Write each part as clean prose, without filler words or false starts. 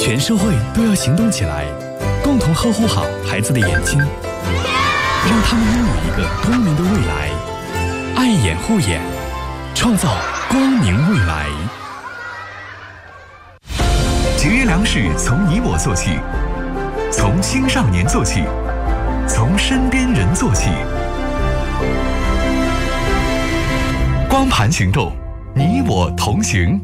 全社会都要行动起来，共同呵护好孩子的眼睛，让他们拥有一个光明的未来。爱眼护眼，创造光明未来。 节约粮食从你我做起，从青少年做起，从身边人做起。光盘行动，你我同行。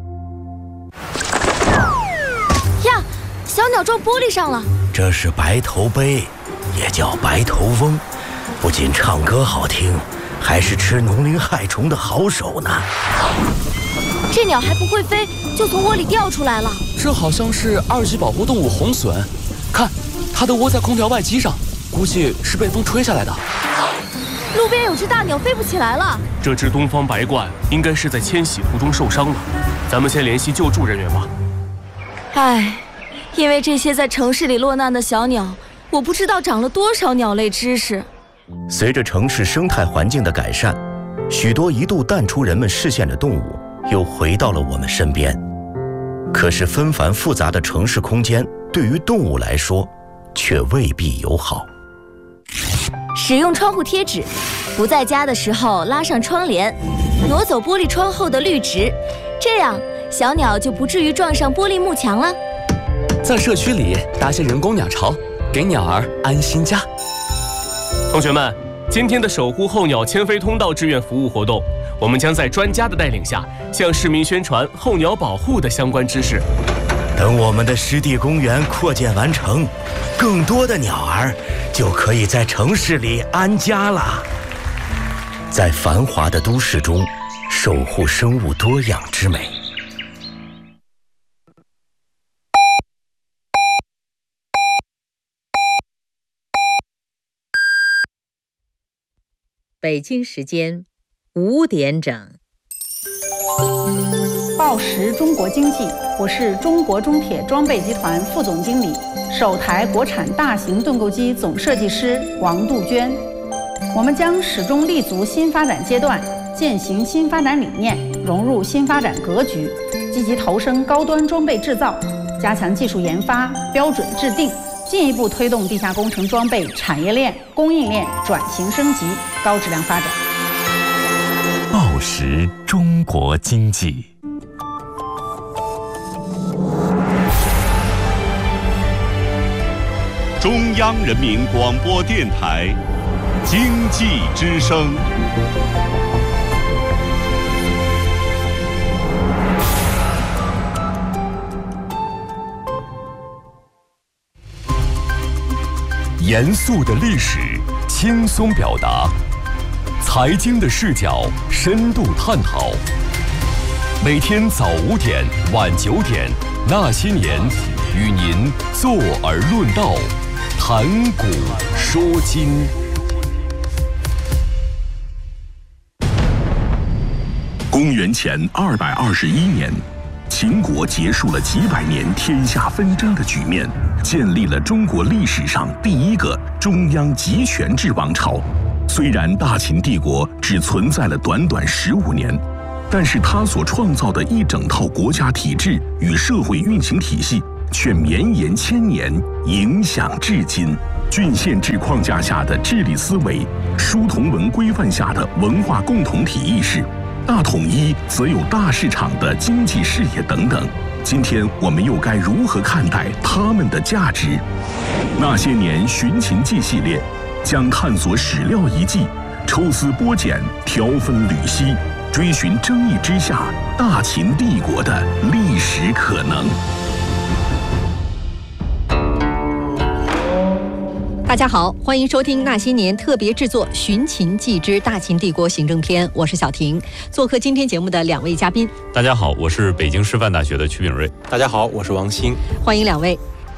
呀，小鸟撞玻璃上了。 这是白头鹎，也叫白头翁，不仅唱歌好听，还是吃农林害虫的好手呢。 这鸟还不会飞，就从窝里掉出来了。 这好像是2级保护动物红隼，看，它的窝在空调外机上，估计是被风吹下来的。 路边有只大鸟飞不起来了。 这只东方白鹳应该是在迁徙途中受伤了，咱们先联系救助人员吧。 唉，因为这些在城市里落难的小鸟，我不知道长了多少鸟类知识。 随着城市生态环境的改善，许多一度淡出人们视线的动物又回到了我们身边。可是纷繁复杂的城市空间对于动物来说却未必友好。 使用窗户贴纸，不在家的时候拉上窗帘，挪走玻璃窗后的绿植，这样小鸟就不至于撞上玻璃幕墙了。 在社区里搭些人工鸟巢，给鸟儿安心家。 同学们，今天的守护候鸟迁飞通道志愿服务活动，我们将在专家的带领下，向市民宣传候鸟保护的相关知识。 等我们的湿地公园扩建完成，更多的鸟儿就可以在城市里安家了。在繁华的都市中，守护生物多样之美。 北京时间5点整。 报时中国经济，我是中国中铁装备集团副总经理、首台国产大型盾构机总设计师王杜鹃。我们将始终立足新发展阶段，践行新发展理念，融入新发展格局，积极投身高端装备制造，加强技术研发、标准制定，进一步推动地下工程装备产业链、供应链转型升级、高质量发展。 报时中国经济。 中央人民广播电台经济之声。 严肃的历史，轻松表达；财经的视角，深度探讨。每天早5点、晚9点，那些年，与您坐而论道，谈古说今。 公元前221年，秦国结束了几百年天下纷争的局面，建立了中国历史上第一个中央集权制王朝。虽然大秦帝国只存在了短短15年，但是它所创造的一整套国家体制与社会运行体系却绵延千年，影响至今。郡县制框架下的治理思维，书同文规范下的文化共同体意识，大统一则有大市场的经济视野等等。今天我们又该如何看待它们的价值？那些年寻秦记系列将探索史料遗迹，抽丝剥茧，挑分缕析，追寻争议之下大秦帝国的历史可能。 大家好，欢迎收听那些年特别制作《寻秦记之大秦帝国行政篇》，我是小婷。做客今天节目的2位嘉宾。 大家好，我是北京师范大学的曲炳瑞。 大家好，我是王鑫。 欢迎2位。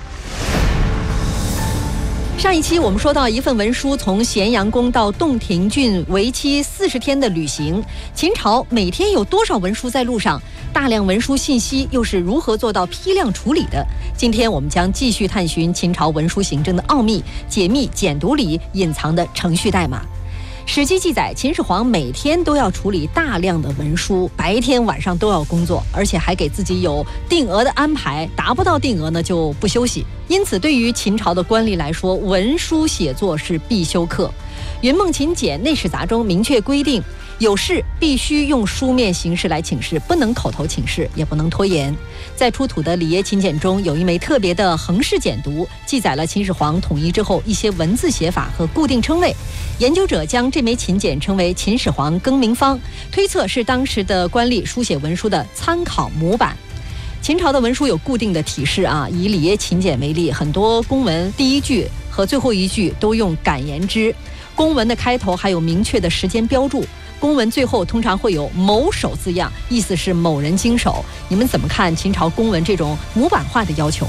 上一期我们说到一份文书从咸阳宫到洞庭郡为期40天的旅行，秦朝每天有多少文书在路上？大量文书信息又是如何做到批量处理的？今天我们将继续探寻秦朝文书行政的奥秘，解密简牍里隐藏的程序代码。 史记记载，秦始皇每天都要处理大量的文书，白天晚上都要工作，而且还给自己有定额的安排，达不到定额呢就不休息。因此，对于秦朝的官吏来说，文书写作是必修课。云梦秦简内史杂中明确规定，有事必须用书面形式来请示，不能口头请示，也不能拖延。在出土的里耶秦简中，有一枚特别的横式简牍，记载了秦始皇统一之后一些文字写法和固定称谓。研究者将这枚秦简称为秦始皇更名方，推测是当时的官吏书写文书的参考模板。秦朝的文书有固定的体式啊，以里耶秦简为例，很多公文第一句和最后一句都用感言之，公文的开头还有明确的时间标注，公文最后通常会有某手字样，意思是某人经手。你们怎么看秦朝公文这种模板化的要求？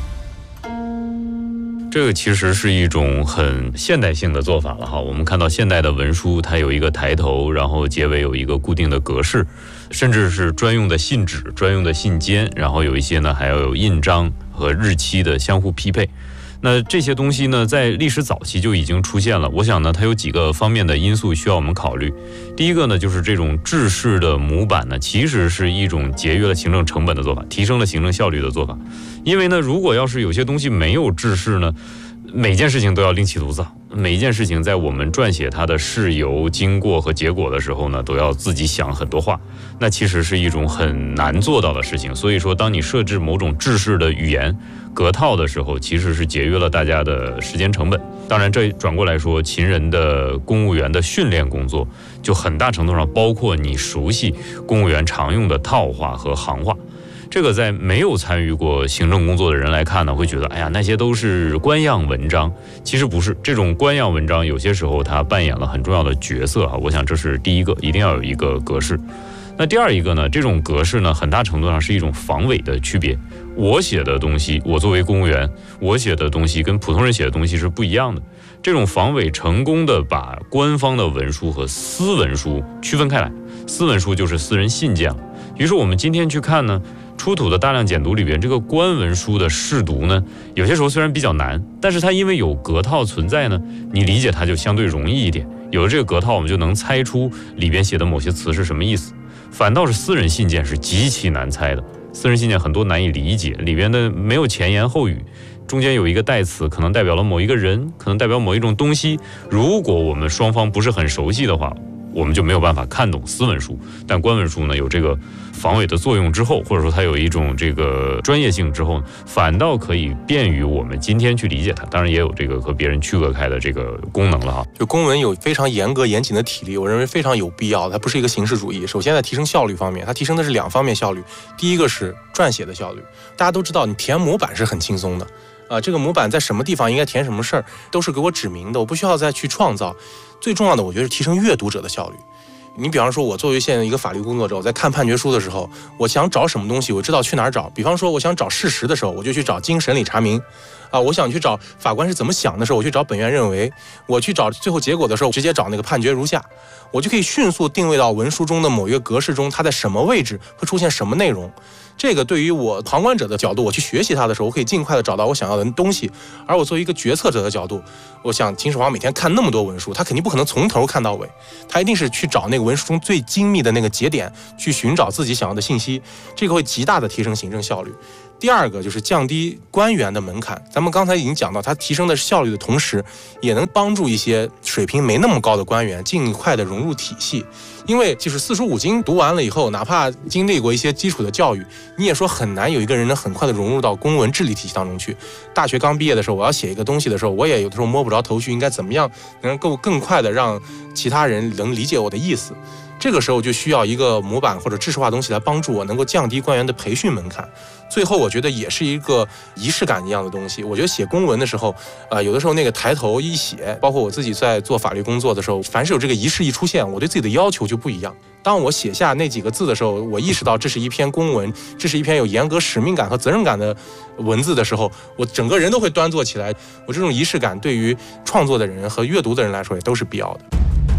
这个其实是一种很现代性的做法了哈。我们看到现代的文书，它有一个抬头，然后结尾有一个固定的格式，甚至是专用的信纸、专用的信笺，然后有一些呢还要有印章和日期的相互匹配。那这些东西呢，在历史早期就已经出现了。我想呢，它有几个方面的因素需要我们考虑。第一个呢，就是这种制式的模板呢，其实是一种节约了行政成本的做法，提升了行政效率的做法。因为呢，如果要是有些东西没有制式呢，每件事情都要另起炉灶，每一件事情在我们撰写它的事由、经过和结果的时候呢，都要自己想很多话，那其实是一种很难做到的事情。所以说，当你设置某种制式的语言格套的时候，其实是节约了大家的时间成本。当然，这转过来说，秦人的公务员的训练工作，就很大程度上包括你熟悉公务员常用的套话和行话。这个在没有参与过行政工作的人来看呢，会觉得哎呀，那些都是官样文章。其实不是，这种官样文章有些时候它扮演了很重要的角色啊。我想这是第一个，一定要有一个格式。那第二一个呢，这种格式呢，很大程度上是一种防伪的区别。我写的东西，我作为公务员，我写的东西跟普通人写的东西是不一样的。这种防伪成功的把官方的文书和私文书区分开来，私文书就是私人信件了。于是我们今天去看呢，出土的大量简牍里边，这个官文书的试读呢，有些时候虽然比较难，但是它因为有格套存在呢，你理解它就相对容易一点。有了这个格套，我们就能猜出里边写的某些词是什么意思。反倒是私人信件是极其难猜的，私人信件很多难以理解，里边的没有前言后语，中间有一个代词，可能代表了某一个人，可能代表某一种东西。如果我们双方不是很熟悉的话，我们就没有办法看懂私文书。但官文书呢，有这个防伪的作用之后，或者说它有一种这个专业性之后，反倒可以便于我们今天去理解它。当然也有这个和别人区隔开的这个功能了哈。 就公文有非常严格严谨的体例，我认为非常有必要。它不是一个形式主义。首先在提升效率方面，它提升的是两方面效率。第一个是撰写的效率。大家都知道，你填模板是很轻松的。这个模板在什么地方应该填什么事儿，都是给我指明的，我不需要再去创造。最重要的，我觉得是提升阅读者的效率。你比方说，我作为现在一个法律工作者，我在看判决书的时候，我想找什么东西，我知道去哪儿找。比方说，我想找事实的时候，我就去找经审理查明。我想去找法官是怎么想的时候，我去找本院认为。我去找最后结果的时候，直接找那个判决如下，我就可以迅速定位到文书中的某一个格式中，它在什么位置会出现什么内容。这个对于我旁观者的角度，我去学习它的时候，我可以尽快的找到我想要的东西。而我作为一个决策者的角度，我想秦始皇每天看那么多文书，他肯定不可能从头看到尾，他一定是去找那个文书中最精密的那个节点，去寻找自己想要的信息，这个会极大的提升行政效率。第二个就是降低官员的门槛。咱们刚才已经讲到，它提升的效率的同时，也能帮助一些水平没那么高的官员尽快的融入体系。因为就是四书五经读完了以后，哪怕经历过一些基础的教育，你也说很难有一个人能很快的融入到公文治理体系当中去。大学刚毕业的时候，我要写一个东西的时候，我也有的时候摸不着头绪，应该怎么样能够更快的让其他人能理解我的意思。这个时候就需要一个模板或者知识化东西来帮助我能够降低官员的培训门槛。最后我觉得也是一个仪式感一样的东西。我觉得写公文的时候，有的时候那个抬头一写，包括我自己在做法律工作的时候，凡是有这个仪式一出现，我对自己的要求就不一样。当我写下那几个字的时候，我意识到这是一篇公文，这是一篇有严格使命感和责任感的文字的时候，我整个人都会端坐起来。我这种仪式感对于创作的人和阅读的人来说也都是必要的。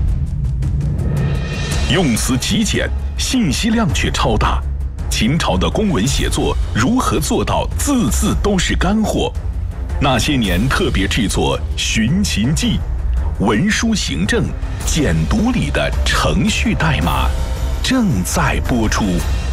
用词极简，信息量却超大。秦朝的公文写作如何做到字字都是干货？那些年特别制作《寻秦记》， 文书行政简读里的程序代码正在播出。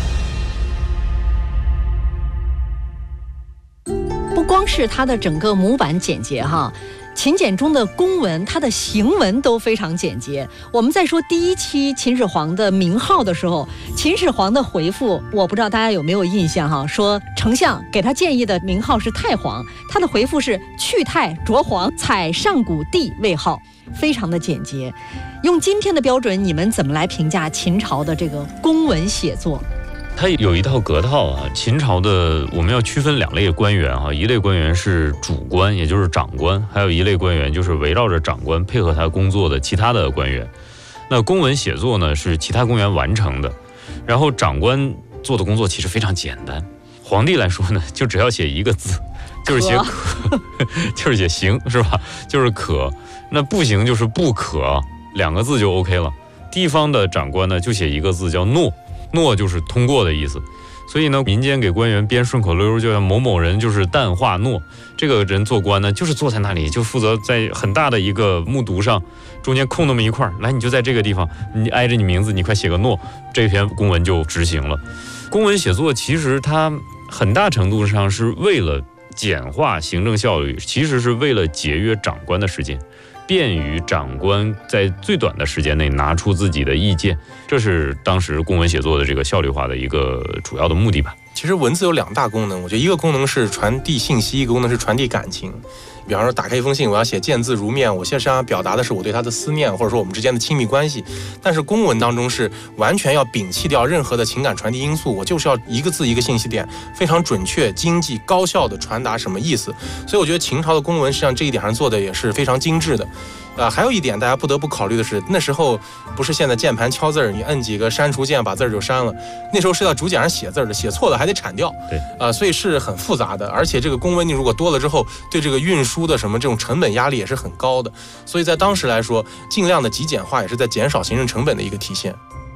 不光是它的整个模板简洁哈，秦简中的公文，它的行文都非常简洁。我们在说第一期秦始皇的名号的时候，秦始皇的回复，我不知道大家有没有印象哈？说丞相给他建议的名号是太皇，他的回复是去太着皇，采上古帝为号，非常的简洁。用今天的标准，你们怎么来评价秦朝的这个公文写作？ 它有一套格套啊，秦朝的我们要区分2类官员哈，一类官员是主官，也就是长官，还有一类官员就是围绕着长官配合他工作的其他的官员。那公文写作呢是其他官员完成的，然后长官做的工作其实非常简单。皇帝来说呢，就只要写一个字，就是写可，就是写行，是吧？就是可，那不行就是不可，2个字就 OK 了。地方的长官呢就写一个字叫诺。诺就是通过的意思，所以呢，民间给官员编顺口溜，就像某某人就是淡化诺。这个人做官呢，就是坐在那里，就负责在很大的一个木牍上，中间空那么一块，来，你就在这个地方，你挨着你名字，你快写个诺，这篇公文就执行了。公文写作其实它很大程度上是为了简化行政效率，其实是为了节约长官的时间。便于长官在最短的时间内拿出自己的意见，这是当时公文写作的这个效率化的一个主要的目的吧。 其实文字有2大功能，我觉得一个功能是传递信息，一个功能是传递感情。比方说打开一封信，我要写见字如面，我现在想表达的是我对他的思念，或者说我们之间的亲密关系。但是公文当中是完全要摒弃掉任何的情感传递因素，我就是要一个字一个信息点，非常准确、经济、高效的传达什么意思。所以我觉得秦朝的公文实际上这一点上做的也是非常精致的。还有一点大家不得不考虑的是，那时候不是现在键盘敲字儿，你摁几个删除键把字儿就删了，那时候是在竹简上写字儿的，写错了还得铲掉。 对， 所以是很复杂的，而且这个公文你如果多了之后，对这个运输的什么这种成本压力也是很高的。所以在当时来说，尽量的极简化也是在减少行政成本的一个体现。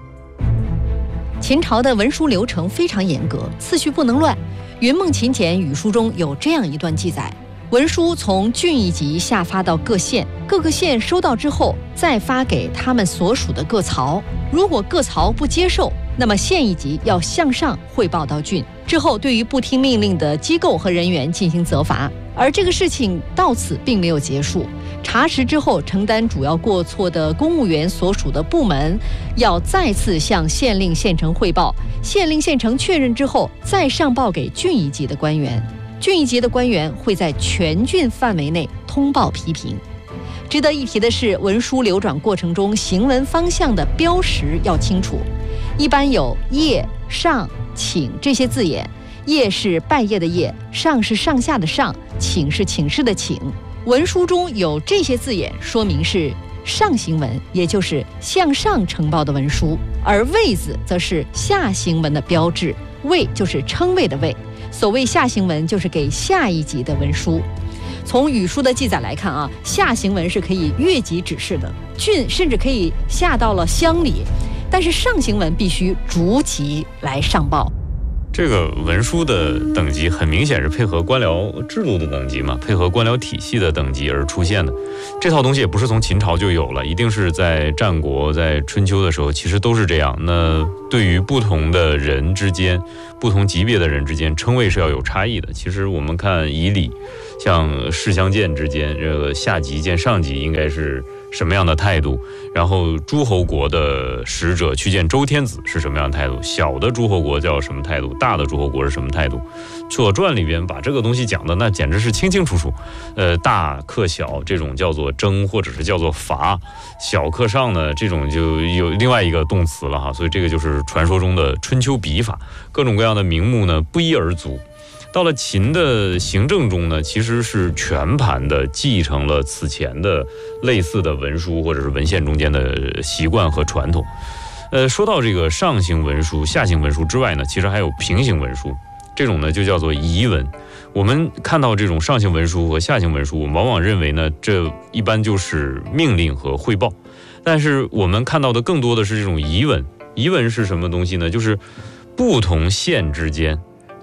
秦朝的文书流程非常严格，次序不能乱。《云梦秦简语书》中有这样一段记载。文书从郡一级下发到各县，各个县收到之后，再发给他们所属的各曹。如果各曹不接受，那么县一级要向上汇报到郡，之后对于不听命令的机构和人员进行责罚。而这个事情到此并没有结束，查实之后，承担主要过错的公务员所属的部门要再次向县令、县丞汇报，县令、县丞确认之后，再上报给郡一级的官员。郡一级的官员会在全郡范围内通报批评。值得一提的是，文书流转过程中行文方向的标识要清楚，一般有谒、上、请这些字眼。谒是拜谒的谒，上是上下的上，请是请示的请。文书中有这些字眼，说明是上行文，也就是向上呈报的文书，而位字则是下行文的标志，位就是称谓的位。所谓下行文，就是给下一级的文书。从语书的记载来看啊，下行文是可以越级指示的，郡甚至可以下到了乡里，但是上行文必须逐级来上报。 这个文书的等级很明显是配合官僚制度的等级嘛，配合官僚体系的等级而出现的。这套东西也不是从秦朝就有了，一定是在战国、在春秋的时候，其实都是这样。那对于不同的人之间、不同级别的人之间，称谓是要有差异的。其实我们看以礼，像士相见之间，这个下级见上级应该是什么样的态度，然后诸侯国的使者去见周天子是什么样的态度，小的诸侯国叫什么态度，大的诸侯国是什么态度。左传里边把这个东西讲的那简直是清清楚楚，大克小这种叫做征，或者是叫做伐，小克上呢这种就有另外一个动词了哈，所以这个就是传说中的春秋笔法，各种各样的名目呢不一而足。到了秦的行政中呢，其实是全盘的继承了此前的类似的文书或者是文献中间的习惯和传统。说到这个上行文书、下行文书之外呢，其实还有平行文书，这种呢就叫做仪文。我们看到这种上行文书和下行文书，我们往往认为呢，这一般就是命令和汇报，但是我们看到的更多的是这种仪文。仪文是什么东西呢？就是不同县之间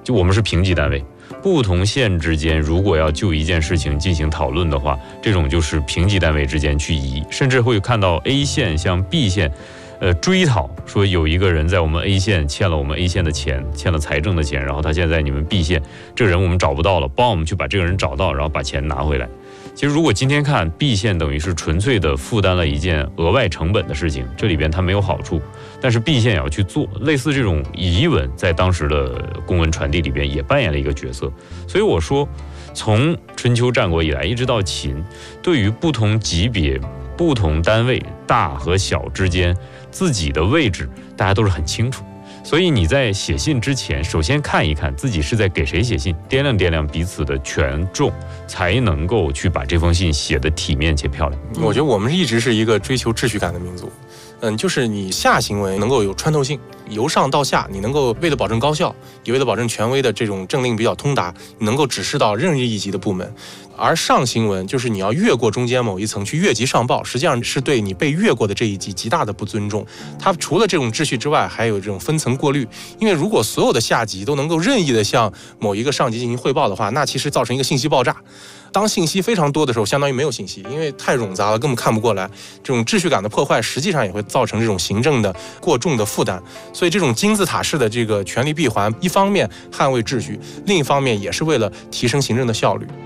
就我们是平级单位，不同县之间如果要就一件事情进行讨论的话，这种就是平级单位之间去移，甚至会看到 A 县向 B 县追讨，说有一个人在我们 A 县欠了我们 A 县的钱，欠了财政的钱，然后他现在你们 B 县这个人我们找不到了，帮我们去把这个人找到，然后把钱拿回来。其实如果今天看 B 县等于是纯粹的负担了一件额外成本的事情，这里边它没有好处，但是 B 县也要去做，类似这种遗文在当时的公文传递里边也扮演了一个角色。所以我说从春秋战国以来一直到秦，对于不同级别不同单位大和小之间自己的位置大家都是很清楚，所以你在写信之前首先看一看自己是在给谁写信，掂量掂量彼此的权重，才能够去把这封信写得体面且漂亮。 我觉得我们一直是一个追求秩序感的民族，就是你下行文能够有穿透性，由上到下，你能够为了保证高效，也为了保证权威的这种政令比较通达，你能够指示到任意一级的部门。而上行文就是你要越过中间某一层去越级上报，实际上是对你被越过的这一级极大的不尊重。它除了这种秩序之外，还有这种分层过滤。因为如果所有的下级都能够任意的向某一个上级进行汇报的话，那其实造成一个信息爆炸。当信息非常多的时候，相当于没有信息，因为太冗杂了，根本看不过来。这种秩序感的破坏，实际上也会造成这种行政的过重的负担。所以这种金字塔式的这个权力闭环，一方面捍卫秩序，另一方面也是为了提升行政的效率。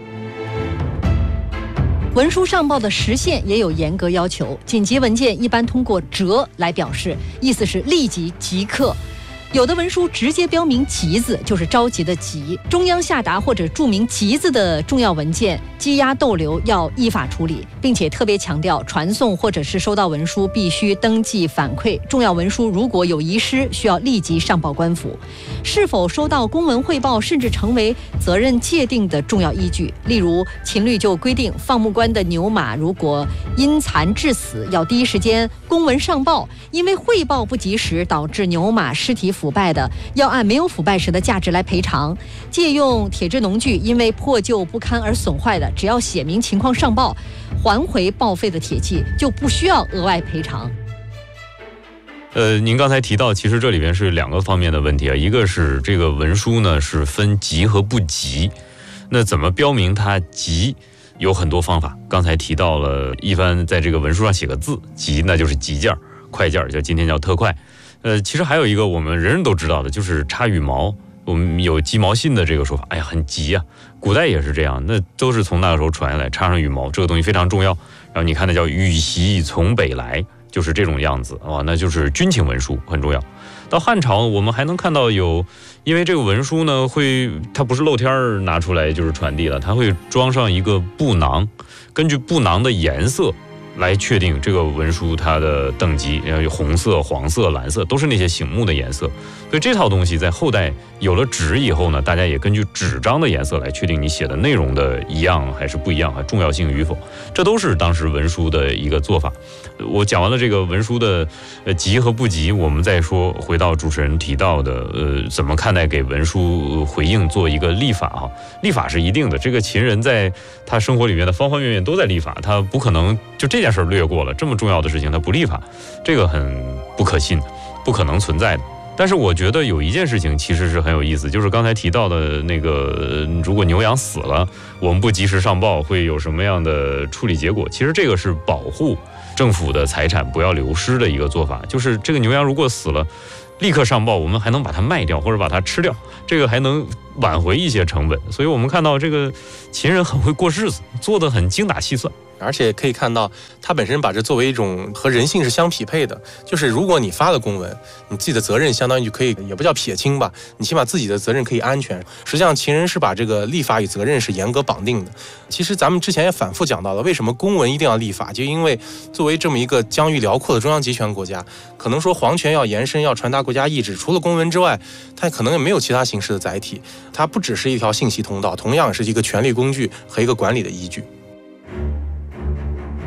文书上报的时限也有严格要求，紧急文件一般通过折来表示，意思是立即即刻。有的文书直接标明急字，就是着急的急。中央下达或者注明急字的重要文件，积压逗留要依法处理，并且特别强调传送或者是收到文书必须登记反馈。重要文书如果有遗失，需要立即上报官府。是否收到公文汇报，甚至成为责任界定的重要依据。例如，秦律就规定，放牧官的牛马如果因残致死，要第一时间公文上报，因为汇报不及时导致牛马尸体腐败的，要按没有腐败时的价值来赔偿。借用铁制农具因为破旧不堪而损坏的，只要写明情况上报，还回报废的铁器，就不需要额外赔偿。 您刚才提到，其实这里边是两个方面的问题啊，一个是这个文书呢是分急和不急，那怎么标明它急？有很多方法。刚才提到了一般在这个文书上写个字，急那就是急件，快件叫今天叫特快。其实还有一个我们人人都知道的，就是插羽毛。我们有鸡毛信的这个说法，哎呀，很急啊。古代也是这样，那都是从那个时候传下来，插上羽毛，这个东西非常重要。然后你看那叫羽檄从北来，就是这种样子啊，那就是军情文书很重要。到汉朝，我们还能看到有，因为这个文书呢，它不是露天拿出来就是传递了，它会装上一个布囊，根据布囊的颜色来确定这个文书它的等级，有红色、黄色、蓝色，都是那些醒目的颜色。所以这套东西在后代有了纸以后呢，大家也根据纸张的颜色来确定你写的内容的一样还是不一样，还重要性与否，这都是当时文书的一个做法。我讲完了这个文书的急和不急，我们再说回到主持人提到的怎么看待给文书回应做一个立法哈。立法是一定的，这个秦人在他生活里面的方方面面都在立法，他不可能就这件事略过了，这么重要的事情他不立法，这个很不可信，不可能存在的。但是我觉得有一件事情其实是很有意思，就是刚才提到的那个，如果牛羊死了，我们不及时上报会有什么样的处理结果？其实这个是保护政府的财产不要流失的一个做法，就是这个牛羊如果死了，立刻上报，我们还能把它卖掉或者把它吃掉，这个还能挽回一些成本。所以我们看到这个秦人很会过日子，做得很精打细算。 而且可以看到，他本身把这作为一种和人性是相匹配的，就是如果你发了公文，你自己的责任相当于就可以，也不叫撇清吧，你起码自己的责任可以安全。实际上，秦人是把这个立法与责任是严格绑定的。其实咱们之前也反复讲到了，为什么公文一定要立法，就因为作为这么一个疆域辽阔的中央集权国家，可能说皇权要延伸，要传达国家意志，除了公文之外，它可能也没有其他形式的载体，它不只是一条信息通道，同样是一个权力工具和一个管理的依据。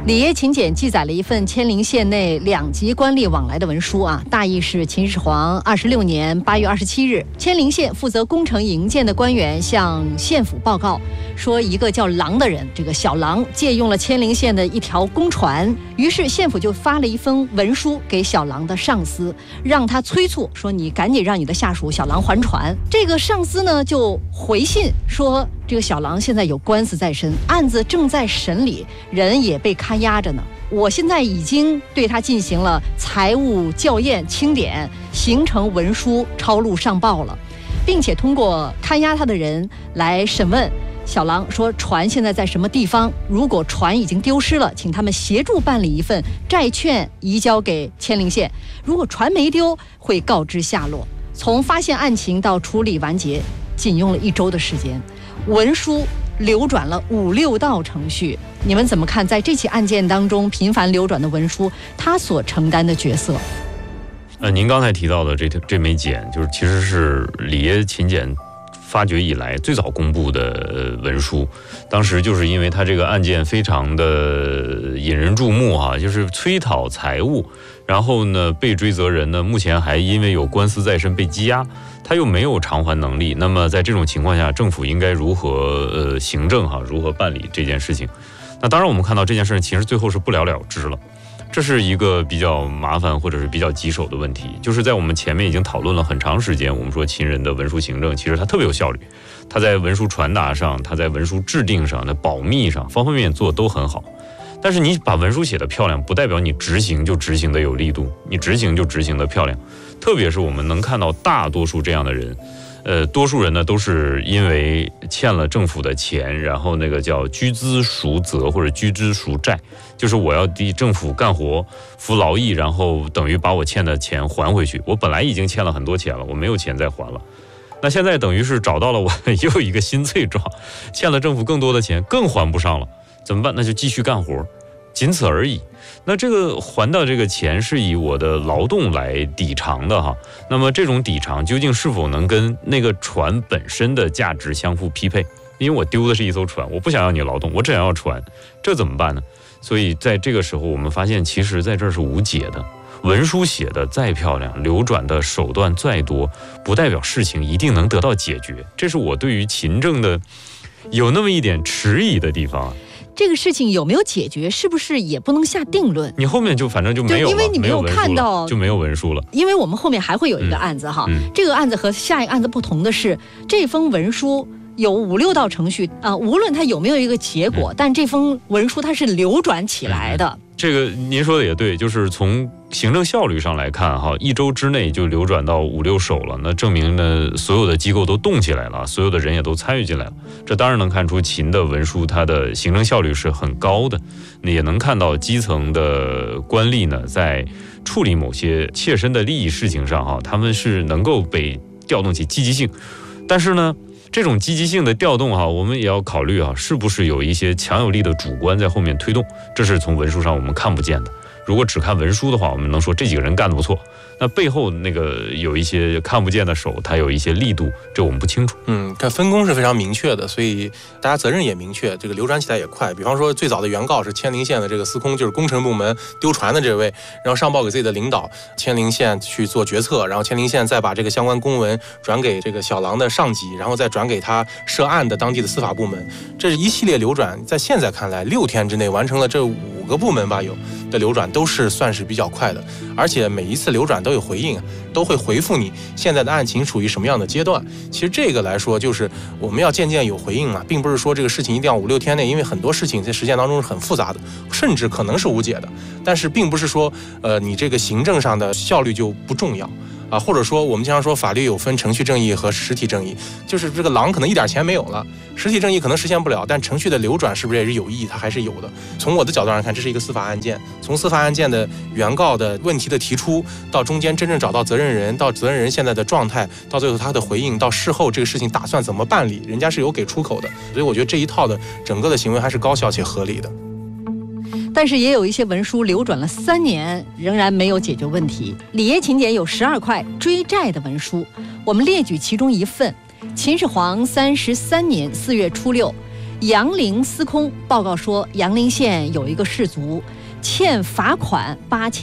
里耶秦简记载了一份千陵县内2级官吏往来的文书啊，大意是秦始皇26年8月27日，千陵县负责工程营建的官员向县府报告说，一个叫郎的人，这个小郎借用了千陵县的一条公船，于是县府就发了一封文书给小郎的上司，让他催促说你赶紧让你的下属小郎还船。这个上司呢就回信说，这个小郎现在有官司在身，案子正在审理，人也被看押着呢。我现在已经对他进行了财务校验清点，形成文书抄录上报了，并且通过看押他的人来审问小郎，说船现在在什么地方，如果船已经丢失了，请他们协助办理一份债券移交给千陵县，如果船没丢，会告知下落。从发现案情到处理完结，仅用了1周的时间，文书流转了5、6道程序。你们怎么看在这起案件当中频繁流转的文书，它所承担的角色？ 您刚才提到的这枚简，就是其实是里耶秦简发掘以来最早公布的文书。当时就是因为它这个案件非常的引人注目哈，就是催讨财物，然后呢被追责人呢目前还因为有官司在身被羁押，他又没有偿还能力。那么在这种情况下，政府应该如何行政哈，如何办理这件事情？那当然我们看到这件事其实最后是不了了之了。这是一个比较麻烦或者是比较棘手的问题，就是在我们前面已经讨论了很长时间，我们说秦人的文书行政其实它特别有效率，它在文书传达上，它在文书制定上，它保密上，方方面面做得都很好。但是你把文书写得漂亮，不代表你执行就执行的有力度，你执行就执行的漂亮。特别是我们能看到大多数这样的人，多数人呢都是因为欠了政府的钱，然后那个叫居资赎责或者居资赎债，就是我要替政府干活服劳役，然后等于把我欠的钱还回去。我本来已经欠了很多钱了，我没有钱再还了，那现在等于是找到了我又一个新罪状，欠了政府更多的钱，更还不上了，怎么办？那就继续干活，仅此而已。那这个还的这个钱是以我的劳动来抵偿的哈，那么这种抵偿究竟是否能跟那个船本身的价值相互匹配？因为我丢的是一艘船，我不想要你劳动，我只想要船，这怎么办呢？所以在这个时候我们发现，其实在这儿是无解的。文书写的再漂亮，流转的手段再多，不代表事情一定能得到解决。这是我对于秦政的有那么一点迟疑的地方啊。 这个事情有没有解决，是不是也不能下定论？ 你后面就反正就没有了， 因为你没有看到， 就没有文书了。 因为我们后面还会有一个案子哈，这个案子和下一个案子不同的是，这封文书有5、6道程序啊，无论它有没有一个结果，但这封文书它是流转起来的。 这个您说的也对，就是从行政效率上来看哈，1周之内就流转到5、6手了，那证明呢所有的机构都动起来了，所有的人也都参与进来了。这当然能看出秦的文书它的行政效率是很高的，也能看到基层的官吏呢在处理某些切身的利益事情上哈，他们是能够被调动起积极性。但是呢，这种积极性的调动哈，我们也要考虑啊，是不是有一些强有力的主观在后面推动，这是从文书上我们看不见的。如果只看文书的话，我们能说这几个人干得不错，那背后那个有一些看不见的手，它有一些力度，这我们不清楚。 它分工是非常明确的，所以大家责任也明确，这个流转起来也快。比方说最早的原告是千陵县的这个司空，就是工程部门丢船的这位，然后上报给自己的领导，千陵县去做决策，然后千陵县再把这个相关公文转给这个小郎的上级，然后再转给他涉案的当地的司法部门。这是一系列流转，在现在看来6天之内完成了这5个部门吧有的流转，都是算是比较快的，而且每一次流转都有回应，都会回复你现在的案情处于什么样的阶段。其实这个来说，就是我们要渐渐有回应嘛，并不是说这个事情一定要5、6天内，因为很多事情在实践当中是很复杂的，甚至可能是无解的。但是并不是说你这个行政上的效率就不重要啊，或者说我们经常说法律有分程序正义和实体正义，就是这个狼可能一点钱没有了，实体正义可能实现不了，但程序的流转是不是也是有意义？它还是有的。从我的角度上看，这是一个司法案件，从司法案件的原告的问题的提出，到中间真正找到责任人，到责任人现在的状态，到最后他的回应，到事后这个事情打算怎么办理，人家是有给出口的。所以我觉得这一套的整个的行为还是高效且合理的。 但是也有一些文书流转了3年，仍然没有解决问题。里耶秦简有12块追债的文书，我们列举其中一份。秦始皇33年4月初6， 杨凌司空报告说，杨凌县有一个氏族欠罚款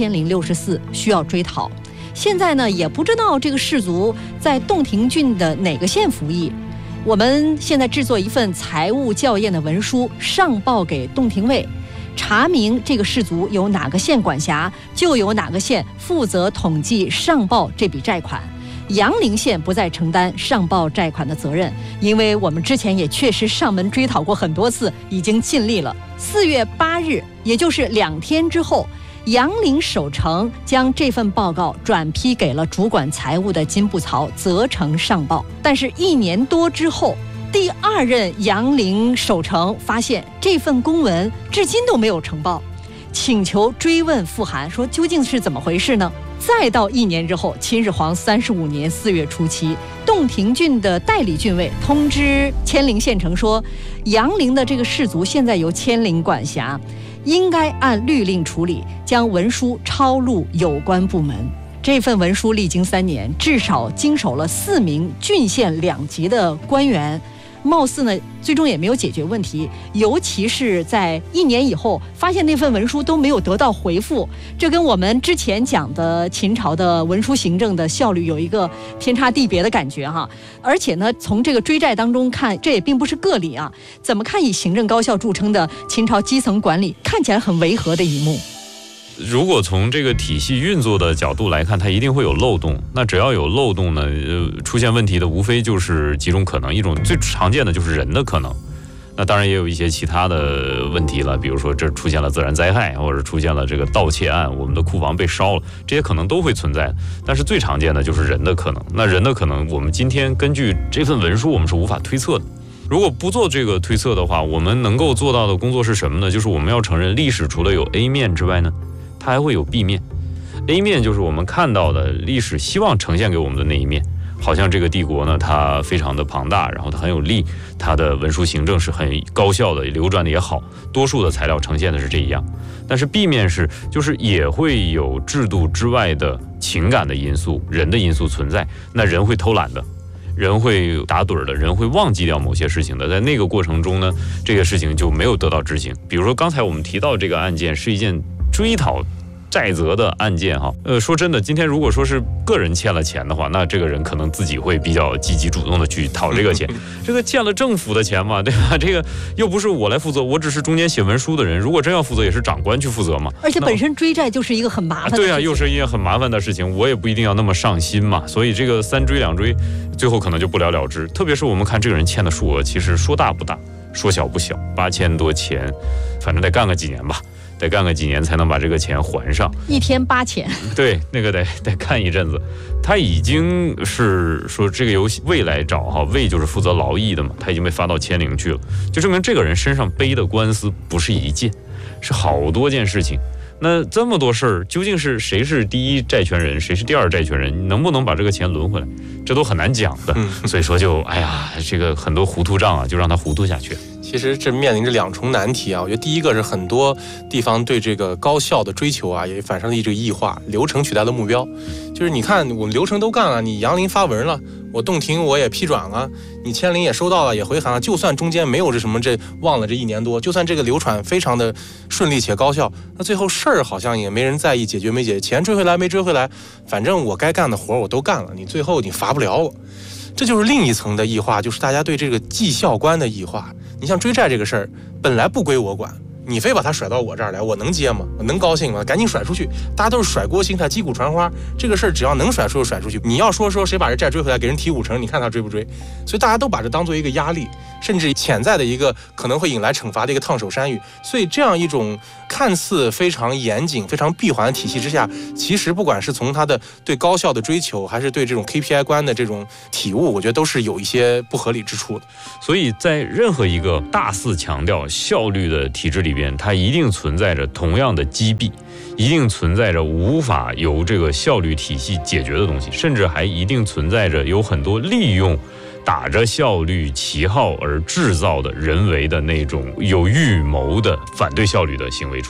8064，需要追讨。现在呢，也不知道这个氏族在洞庭郡的哪个县服役。我们现在制作一份财务校验的文书，上报给洞庭卫，查明这个氏族由哪个县管辖，就由哪个县负责统计上报这笔债款。杨凌县不再承担上报债款的责任，因为我们之前也确实上门追讨过很多次，已经尽力了。4月8日，也就是2天之后，杨凌守城将这份报告转批给了主管财务的金步曹，责成上报。但是1年多之后，第2任杨凌守城发现这份公文至今都没有呈报，请求追问复函，说究竟是怎么回事呢？再到1年之后，秦始皇35年4月初7，洞庭郡的代理郡尉通知千陵县城说，杨凌的这个氏族现在由千陵管辖，应该按律令处理，将文书抄录有关部门。这份文书历经3年，至少经手了4名郡县2级的官员，貌似呢最终也没有解决问题，尤其是在1年以后，发现那份文书都没有得到回复，这跟我们之前讲的秦朝的文书行政的效率有一个天差地别的感觉哈。而且呢，从这个追债当中看，这也并不是个例啊。怎么看以行政高效著称的秦朝基层管理，看起来很违和的一幕。 如果从这个体系运作的角度来看，它一定会有漏洞。那只要有漏洞呢，出现问题的无非就是几种可能，一种最常见的就是人的可能。那当然也有一些其他的问题了，比如说这出现了自然灾害，或者出现了这个盗窃案，我们的库房被烧了，这些可能都会存在。但是最常见的就是人的可能。那人的可能，我们今天根据这份文书，我们是无法推测的。如果不做这个推测的话，我们能够做到的工作是什么呢？就是我们要承认，历史除了有 A 面之外呢，它还会有 B 面。A 面就是我们看到的历史希望呈现给我们的那一面，好像这个帝国呢，它非常的庞大，然后它很有力，它的文书行政是很高效的，流转的也好，多数的材料呈现的是这样。但是 B 面是，就是也会有制度之外的情感的因素、人的因素存在。那人会偷懒的，人会打盹的，人会忘记掉某些事情的，在那个过程中呢，这个事情就没有得到执行。比如说刚才我们提到这个案件是一件追讨债责的案件哈，说真的，今天如果说是个人欠了钱的话，那这个人可能自己会比较积极主动的去讨这个钱。这个欠了政府的钱嘛，对吧？这个又不是我来负责，我只是中间写文书的人。如果真要负责，也是长官去负责嘛。 而且本身追债就是一个很麻烦的事情。 对啊，又是一件很麻烦的事情，我也不一定要那么上心嘛。所以这个3追2追，最后可能就不了了之。特别是我们看这个人欠的数额，其实说大不大，说小不小，8000多钱，反正得干个几年吧。得干个几年才能把这个钱还上 ，1天8000。 对，那个得看一阵子。他已经是说这个由魏来找哈，魏就是负责劳役的嘛，他已经被发到千陵去了，就证明这个人身上背的官司不是一件，是好多件事情。那这么多事儿，究竟是谁是第一债权人，谁是第二债权人，能不能把这个钱轮回来，这都很难讲的。所以说就哎呀，这个很多糊涂账啊，就让他糊涂下去。 其实这面临着2重难题啊，我觉得第一个是很多地方对这个高效的追求啊，也反生了这个异化，流程取代了目标。就是你看我们流程都干了，你杨凌发文了，我洞庭我也批转了，你千陵也收到了，也回函了，就算中间没有这什么忘了这1年多，就算这个流传非常的顺利且高效，那最后事儿好像也没人在意，解决没解决，钱追回来没追回来，反正我该干的活我都干了，你最后你罚不了我。这就是另一层的异化，就是大家对这个绩效观的异化。你像追债这个事儿，本来不归我管，你非把它甩到我这儿来，我能接吗？我能高兴吗？赶紧甩出去！大家都是甩锅心态，击鼓传花。这个事儿只要能甩出就甩出去。你要说谁把这债追回来，给人提5成，你看他追不追？所以大家都把这当做一个压力，甚至潜在的一个可能会引来惩罚的一个烫手山芋。所以这样一种看似非常严谨、非常闭环的体系之下，其实不管是从他的对高效的追求，还是对这种 KPI 观的这种体悟，我觉得都是有一些不合理之处的。 所以在任何一个大肆强调效率的体制里边，它一定存在着同样的积弊，一定存在着无法由这个效率体系解决的东西，甚至还一定存在着有很多利用打着效率旗号而制造的人为的那种有预谋的反对效率的行为出现。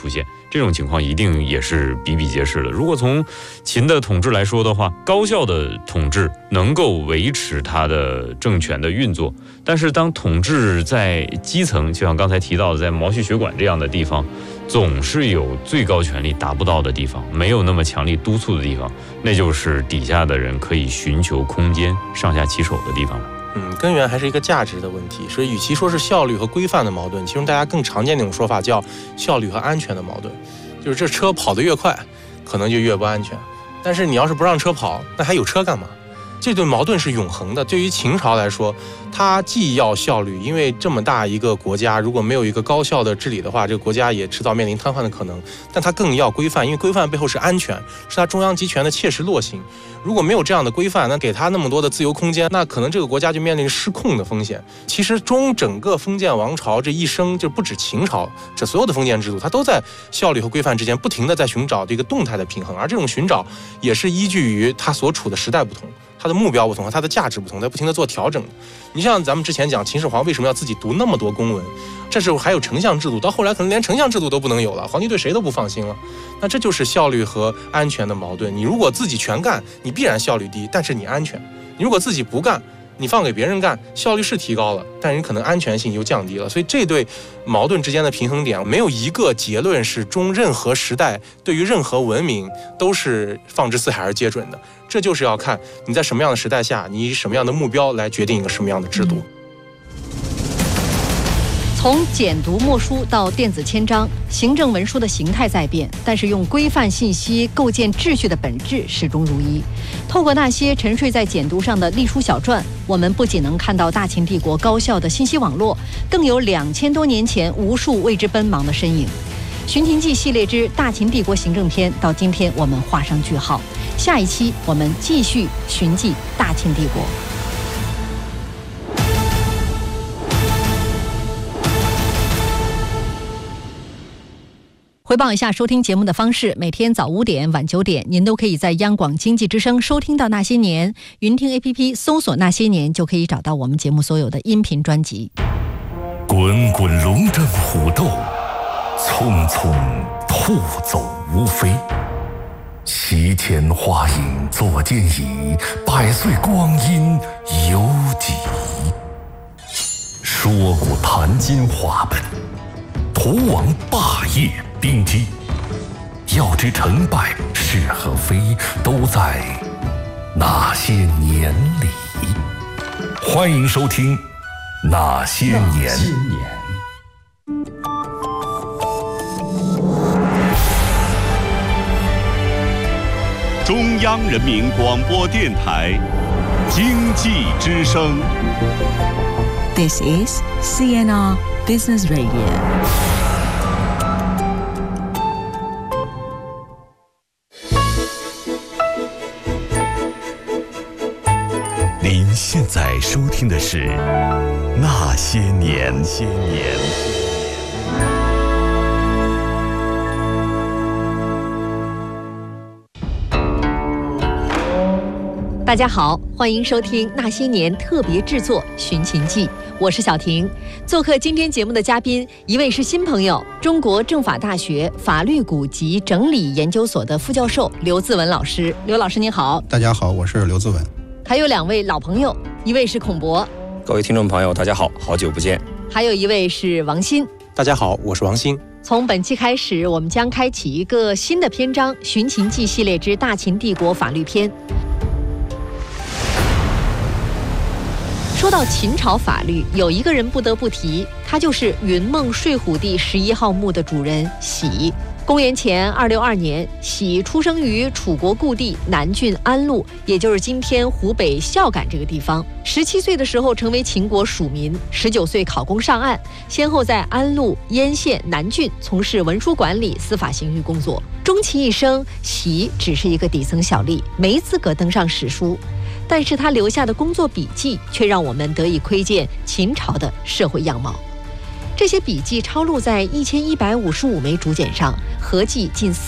这种情况一定也是比比皆是的。如果从秦的统治来说的话，高效的统治能够维持它的政权的运作，但是当统治在基层，就像刚才提到的，在毛细血管这样的地方，总是有最高权力达不到的地方，没有那么强力督促的地方，那就是底下的人可以寻求空间上下其手的地方了。 根源还是一个价值的问题，所以与其说是效率和规范的矛盾，其中大家更常见的一种说法叫效率和安全的矛盾，就是这车跑得越快，可能就越不安全，但是你要是不让车跑，那还有车干嘛？这对矛盾是永恒的。对于秦朝来说，它既要效率，因为这么大一个国家，如果没有一个高效的治理的话，这个国家也迟早面临瘫痪的可能。但它更要规范，因为规范背后是安全，是它中央集权的切实落行。如果没有这样的规范，那给它那么多的自由空间，那可能这个国家就面临失控的风险。其实整个封建王朝这一生，就不止秦朝，这所有的封建制度，它都在效率和规范之间不停地在寻找这个动态的平衡，而这种寻找也是依据于它所处的时代不同，它的目标不同和它的价值不同，在不停地做调整。你像咱们之前讲秦始皇为什么要自己读那么多公文，这时候还有丞相制度，到后来可能连丞相制度都不能有了，皇帝对谁都不放心了。那这就是效率和安全的矛盾。你如果自己全干，你必然效率低，但是你安全；你如果自己不干，你放给别人干，效率是提高了，但是可能安全性又降低了。所以这对矛盾之间的平衡点，没有一个结论是中任何时代对于任何文明都是放之四海而皆准的。这就是要看你在什么样的时代下，你以什么样的目标来决定一个什么样的制度。 从简读墨书到电子签章，行政文书的形态在变，但是用规范信息构建秩序的本质始终如一。透过那些沉睡在简读上的隶书小篆，我们不仅能看到大秦帝国高效的信息网络，更有2000多年前无数为之奔忙的身影。《寻秦记》系列之大秦帝国行政篇到今天我们画上句号，下一期我们继续寻迹大秦帝国。回报一下收听节目的方式，每天早5点、晚9点，您都可以在央广经济之声收听到那些年，云听 APP 搜索那些年就可以找到我们节目所有的音频专辑。 滚滚龙争虎斗，匆匆兔走无飞。席间花影坐间椅，百岁光阴犹几。说古谈今话本，图王霸业兵机。要知成败是和非，都在那些年里。欢迎收听那些年。 中央人民广播电台经济之声。 This is CNR Business Radio。 您现在收听的是《那些年》。 大家好，欢迎收听《那些年》特别制作《寻秦记》，我是小婷。做客今天节目的嘉宾，一位是新朋友，中国政法大学法律古籍整理研究所的副教授刘自文老师。刘老师您好。 大家好，我是刘自文。 还有2位老朋友，一位是孔博。 各位听众朋友，大家好，好久不见。 还有一位是王鑫。 大家好，我是王鑫。 从本期开始，我们将开启一个新的篇章，《寻秦记》系列之大秦帝国法律篇。说到秦朝法律，有一个人不得不提，他就是云梦睡虎地11号墓的主人喜。公元前262年，喜出生于楚国故地南郡安陆，也就是今天湖北孝感这个地方。17岁的时候成为秦国属民，19岁考功上岸，先后在安陆、燕县、南郡从事文书管理、司法刑狱工作。终其一生，喜只是一个底层小吏，没资格登上史书。但是他留下的工作笔记却让我们得以窥见秦朝的社会样貌。这些笔记抄录在1155枚竹简上，合计近